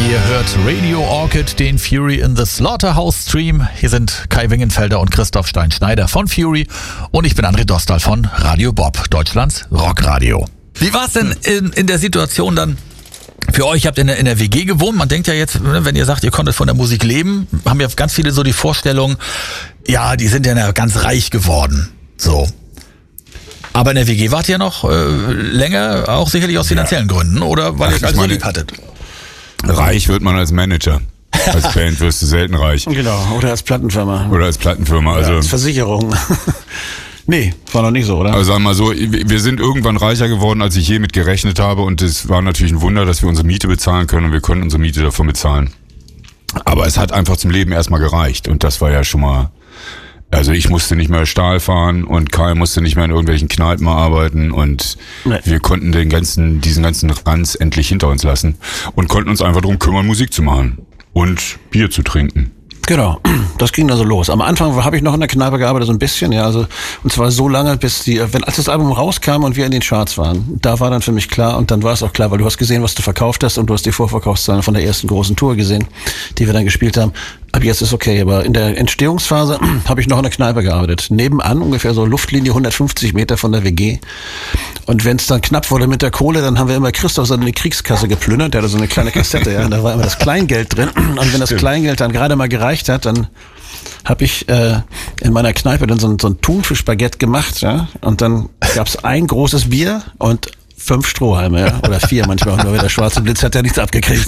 Ihr hört Radio Orchid, den Fury in the Slaughterhouse Stream. Hier sind Kai Wingenfelder und Christoph Stein-Schneider von Fury und ich bin André Dostal von Radio Bob, Deutschlands Rockradio. Wie war es denn in der Situation dann für euch? Ihr habt in der WG gewohnt. Man denkt ja jetzt, wenn ihr sagt, ihr konntet von der Musik leben, haben ja ganz viele so die Vorstellung, ja, die sind ja ganz reich geworden. So. Aber in der WG wart ihr noch länger, auch sicherlich aus finanziellen Gründen, oder weil ihr es also lieb hattet? Reich wird man als Manager. Als Band wirst du selten reich. Genau, oder als Plattenfirma. Oder als Plattenfirma. Also als Versicherung. Nee, war noch nicht so, oder? Also sagen wir mal so, wir sind irgendwann reicher geworden, als ich je mit gerechnet habe. Und es war natürlich ein Wunder, dass wir unsere Miete bezahlen können. Und wir konnten unsere Miete davon bezahlen. Aber es hat einfach zum Leben erstmal gereicht. Und das war ja schon mal... Also ich musste nicht mehr Stahl fahren und Kai musste nicht mehr in irgendwelchen Kneipen arbeiten und wir konnten diesen ganzen Ranz endlich hinter uns lassen und konnten uns einfach darum kümmern, Musik zu machen und Bier zu trinken. Genau, das ging dann so los. Am Anfang habe ich noch in der Kneipe gearbeitet, so ein bisschen, ja, also, und zwar so lange, als das Album rauskam und wir in den Charts waren, da war dann für mich klar, und dann war es auch klar, weil du hast gesehen, was du verkauft hast, und du hast die Vorverkaufszahlen von der ersten großen Tour gesehen, die wir dann gespielt haben. Ab jetzt ist okay, aber in der Entstehungsphase habe ich noch in der Kneipe gearbeitet. Nebenan, ungefähr so Luftlinie 150 Meter von der WG. Und wenn es dann knapp wurde mit der Kohle, dann haben wir immer Christoph seine Kriegskasse geplündert. Der hatte so eine kleine Kassette, ja, und da war immer das Kleingeld drin. Und wenn das Kleingeld dann gerade mal gereicht hat, dann habe ich in meiner Kneipe dann so ein Thunfischbaguette gemacht, ja. Und dann gab's ein großes Bier und 5 Strohhalme, ja, oder 4 manchmal, nur der schwarze Blitz hat ja nichts abgekriegt.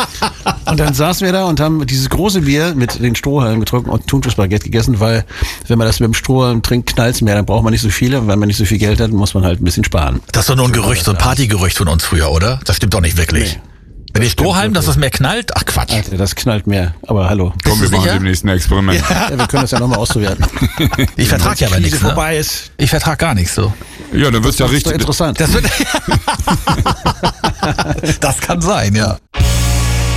Und dann saßen wir da und haben dieses große Bier mit den Strohhalmen getrunken und Thunfischbaguette gegessen, weil wenn man das mit dem Strohhalm trinkt, knallt's mehr, dann braucht man nicht so viele, und wenn man nicht so viel Geld hat, muss man halt ein bisschen sparen. Das ist doch nur ein Gerücht, so ein Partygerücht von uns früher, oder? Das stimmt doch nicht wirklich. Nee. Wenn die Strohhalm, dass das mehr knallt? Ach Quatsch. Alter, das knallt mehr, aber hallo. Komm, wir machen demnächst ein Experiment. Ja, wir können das ja nochmal auswerten. Ich vertrag ja aber nichts, ne? Vorbei ist. Ich vertrag gar nichts so. Ja, dann wird's ja richtig interessant. Das kann sein, ja.